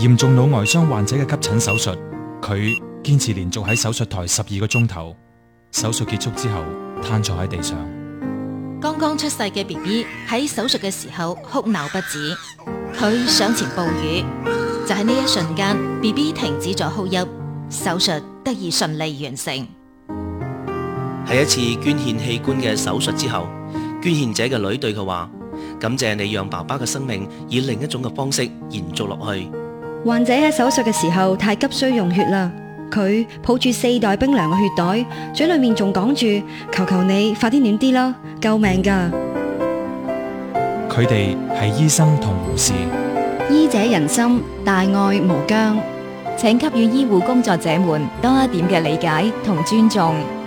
嚴重腦外傷患者嘅急診手術，佢堅持連續喺手術台12個鐘頭。手術結束之後，癱坐喺地上。 剛剛出世嘅 BB 喺手術嘅時候哭鬧不止，佢上前哺乳，就喺呢一瞬間 BB 停止咗哭泣，手術得以順利完成。 喺一次捐獻器官嘅手術之後，捐獻者嘅女對佢話：感謝你讓爸爸嘅生命以另一種嘅方式延續落去。 患者喺手術嘅時候太急需用血啦，佢抱住4袋冰涼嘅血袋，嘴裏面仲講住：求求你快啲暖啲啦，救命㗎！ 佢哋係醫生同護士， 醫者仁心，大愛無疆。 請給予醫護工作者們多一點嘅理解同尊重。